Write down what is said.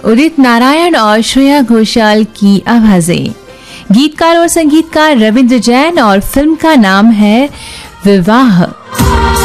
उदित नारायण और श्रेया घोषाल की आवाजें। गीतकार और संगीतकार रविंद्र जैन और फिल्म का नाम है विवाह।